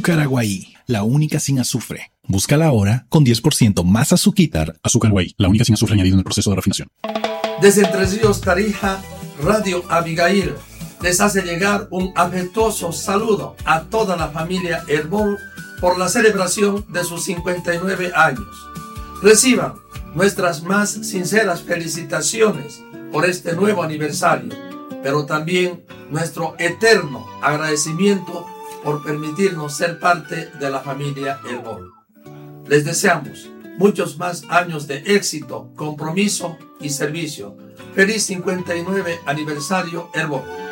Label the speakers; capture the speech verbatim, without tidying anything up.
Speaker 1: Azúcar Aguaí, la única sin azufre. Búscala ahora con diez por ciento más azúcar.
Speaker 2: Azúcar Aguaí, la única sin azufre añadido en el proceso de refinación.
Speaker 3: Desde Entre Ríos, Tarija, Radio Abigail les hace llegar un afectuoso saludo a toda la familia Herbol por la celebración de sus cincuenta y nueve años. Reciban nuestras más sinceras felicitaciones por este nuevo aniversario, pero también nuestro eterno agradecimiento por permitirnos ser parte de la familia Herbol. Les deseamos muchos más años de éxito, compromiso y servicio. Feliz cincuenta y nueve aniversario Herbol.